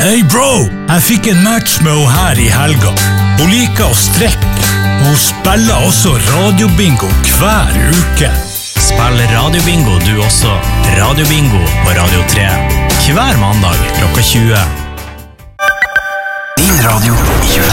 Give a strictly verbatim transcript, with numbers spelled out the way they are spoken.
Hey bro, jeg fikk en match med henne her i helga. Hun liker å strekke. Hun spiller også radiobingo hver uke. Spill radiobingo du også. Radiobingo på Radio tre. Hver mandag klokka tjue. Din radio i